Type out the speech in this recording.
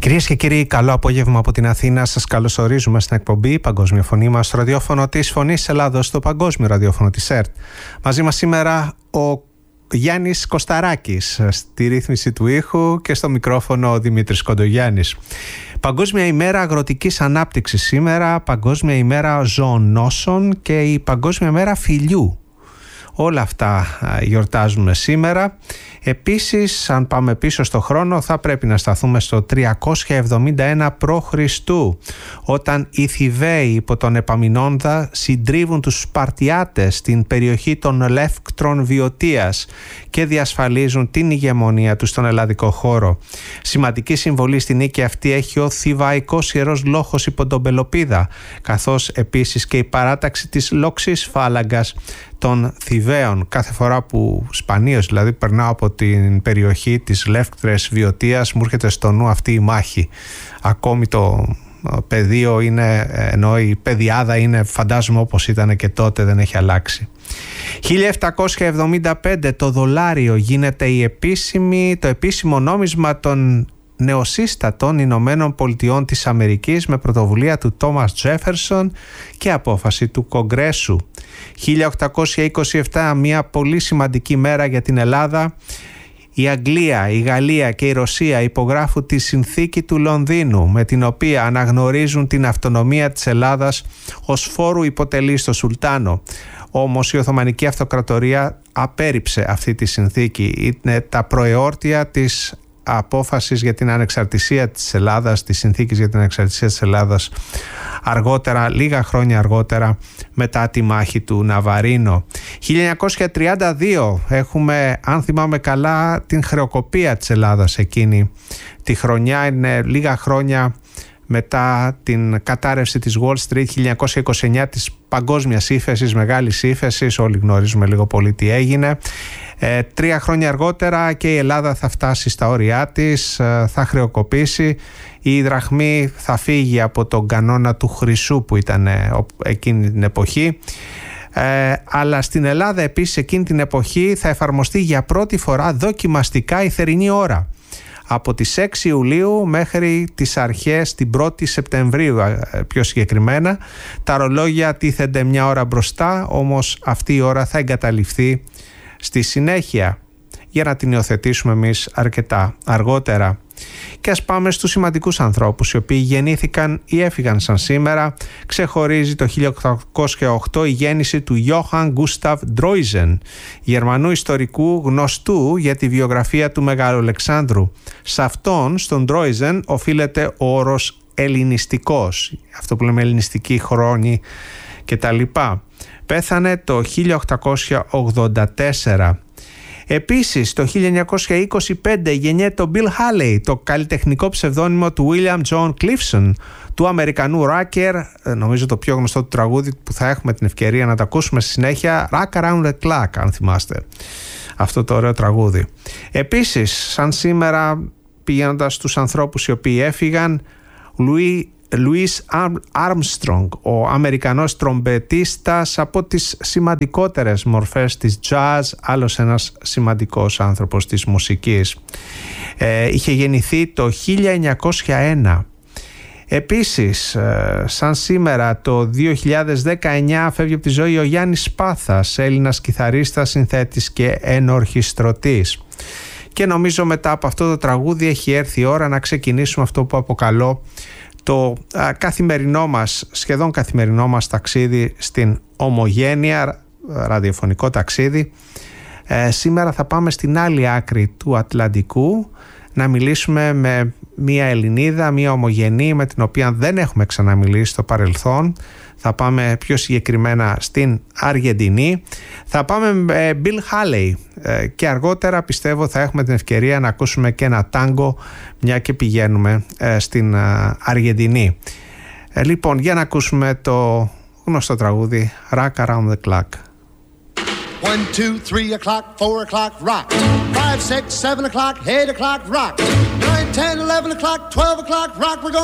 Κυρίες και κύριοι, καλό απόγευμα από την Αθήνα. Σας καλωσορίζουμε στην εκπομπή Παγκόσμια Φωνή μας στο ραδιόφωνο της Φωνής Ελλάδος, στο παγκόσμιο ραδιόφωνο της ΕΡΤ. Μαζί μας σήμερα ο Γιάννης Κωσταράκης στη ρύθμιση του ήχου και στο μικρόφωνο ο Δημήτρης Κοντογιάννης. Παγκόσμια ημέρα αγροτικής ανάπτυξης σήμερα, Παγκόσμια ημέρα ζωονόσων και η Παγκόσμια ημέρα φιλιού. Όλα αυτά γιορτάζουμε σήμερα. Επίσης, αν πάμε πίσω στο χρόνο, θα πρέπει να σταθούμε στο 371 π.Χ. όταν οι Θηβαίοι υπό τον Επαμινόνδα συντρίβουν τους Σπαρτιάτες στην περιοχή των Λεύκτρων Βιωτίας και διασφαλίζουν την ηγεμονία τους στον ελλαδικό χώρο. Σημαντική συμβολή στην νίκη αυτή έχει ο Θηβαϊκός Ιερός Λόχος υπό τον Πελοπίδα, καθώς επίσης και η παράταξη της Λόξης Φάλαγγας των Θηβαίων. Κάθε φορά που σπανίως δηλαδή περνάω από την περιοχή της Λεύκτρες Βιωτίας μου έρχεται στο νου αυτή η μάχη. Ακόμη το πεδίο είναι, ενώ η πεδιάδα είναι, φαντάζομαι όπως ήταν και τότε, δεν έχει αλλάξει. 1775 το δολάριο γίνεται το επίσημο νόμισμα των νεοσύστατων Ηνωμένων Πολιτειών της Αμερικής με πρωτοβουλία του Τόμας Τζέφερσον και απόφαση του Κογκρέσου. 1827, μια πολύ σημαντική μέρα για την Ελλάδα. Η Αγγλία, η Γαλλία και η Ρωσία υπογράφουν τη συνθήκη του Λονδίνου, με την οποία αναγνωρίζουν την αυτονομία της Ελλάδας ως φόρου υποτελή στο Σουλτάνο. Όμως η Οθωμανική Αυτοκρατορία απέρριψε αυτή τη συνθήκη. Είναι τα προεόρτια της απόφασης για την ανεξαρτησία της Ελλάδας, της συνθήκης για την ανεξαρτησία της Ελλάδας, αργότερα, λίγα χρόνια αργότερα, μετά τη μάχη του Ναβαρίνο. 1932 έχουμε, αν θυμάμαι καλά, την χρεοκοπία της Ελλάδας εκείνη τη χρονιά. Είναι λίγα χρόνια μετά την κατάρρευση της Wall Street, 1929, της παγκόσμιας ύφεσης, μεγάλης ύφεσης, όλοι γνωρίζουμε λίγο πολύ τι έγινε. 3 χρόνια αργότερα και η Ελλάδα θα φτάσει στα όρια της, θα χρεοκοπήσει, η δραχμή θα φύγει από τον κανόνα του χρυσού που ήταν εκείνη την εποχή. Αλλά στην Ελλάδα επίσης εκείνη την εποχή θα εφαρμοστεί για πρώτη φορά δοκιμαστικά η θερινή ώρα. Από τις 6 Ιουλίου μέχρι τις αρχές την 1η Σεπτεμβρίου πιο συγκεκριμένα. Τα ρολόγια τίθενται μια ώρα μπροστά, όμως αυτή η ώρα θα εγκαταλειφθεί στη συνέχεια για να την υιοθετήσουμε εμείς αρκετά αργότερα. Και ας πάμε στους σημαντικούς ανθρώπους οι οποίοι γεννήθηκαν ή έφυγαν σαν σήμερα. Ξεχωρίζει το 1808 η γέννηση του Johann Gustav Droysen, Γερμανού ιστορικού γνωστού για τη βιογραφία του Μεγάλου Αλεξάνδρου. Σε αυτόν, στον Droysen, οφείλεται ο όρος ελληνιστικός, αυτό που λέμε ελληνιστική χρόνη κτλ. Πέθανε το 1884. Επίσης, το 1925 γεννιέται το Bill Haley, το καλλιτεχνικό ψευδόνυμο του William John Clifton, του Αμερικανού ράκερ. Νομίζω το πιο γνωστό του τραγούδι που θα έχουμε την ευκαιρία να το ακούσουμε στη συνέχεια, Rock Around the Clock, αν θυμάστε αυτό το ωραίο τραγούδι. Επίσης, σαν σήμερα, πηγαίνοντας στους ανθρώπους οι οποίοι έφυγαν, Louis Armstrong, ο Αμερικανός τρομπετίστας, από τις σημαντικότερες μορφές της jazz, άλλος ένας σημαντικός άνθρωπος της μουσικής. Είχε γεννηθεί το 1901. Επίσης, σαν σήμερα το 2019 φεύγει από τη ζωή ο Γιάννης Σπάθας, Έλληνας κιθαρίστας, συνθέτης και ενορχιστρωτής. Και νομίζω μετά από αυτό το τραγούδι έχει έρθει η ώρα να ξεκινήσουμε αυτό που αποκαλώ το καθημερινό μας, σχεδόν καθημερινό μας ταξίδι στην ομογένεια, ραδιοφωνικό ταξίδι. Σήμερα θα πάμε στην άλλη άκρη του Ατλαντικού να μιλήσουμε με μια Ελληνίδα, μια ομογενή με την οποία δεν έχουμε ξαναμιλήσει στο παρελθόν. Θα πάμε πιο συγκεκριμένα στην Αργεντινή. Θα πάμε με Bill Haley και αργότερα πιστεύω θα έχουμε την ευκαιρία να ακούσουμε και ένα τάγκο, μια και πηγαίνουμε στην Αργεντινή. Λοιπόν, για να ακούσουμε το γνωστό τραγούδι Rock Around the Clock. 1, 2, 3 o'clock, 4 o'clock, rock. 5, 6, 7 o'clock, 8 o'clock, rock. 9, 10, 11 o'clock, 12 o'clock, rock. We're going